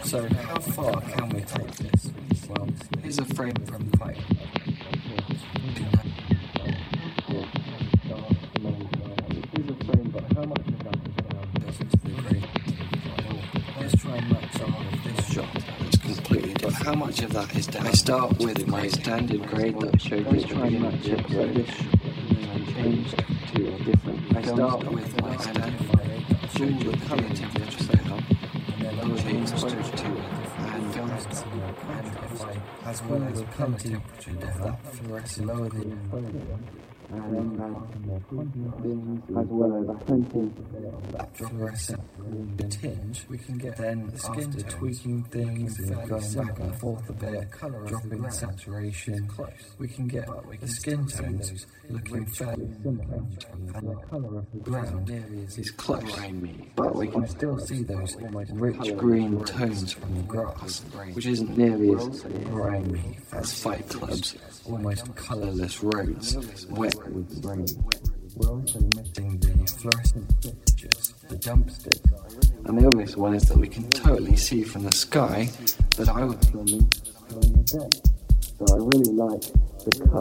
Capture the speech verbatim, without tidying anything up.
So how far can we take this? Well, here's a frame from the pipe. Here's a frame, but how much of that goes into the green? Let's try and match up with this shot. It's completely different. How much of that is down? I start with my standard grade that I showed you. Let's try and match it. So this changed to a different. I start with my standard grade that I showed you. The colour temperature setup, and then I change exposure to it, and guns and if I, as well as colour temperature, if that fluorescent lower the exposure. And then as well as twenty that fluorescent tinge, we can get then the skin to tweaking things and going back and forth a bit, dropping the saturation. We can get the skin tones looking fairly simple, and the colour of the ground is close, but we can still see those rich green tones from the grass, which isn't nearly as grimy as Fight Club's almost colourless roads, wet with rain. We're also missing the fluorescent fixtures, the jump sticks. And the obvious one is that we can totally see from the sky that I was filming during the day. So I really like the colour.